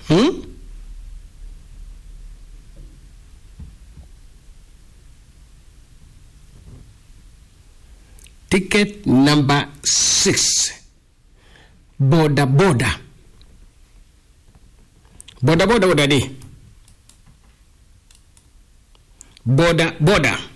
Ticket number 6. Border. Border what are they? Border.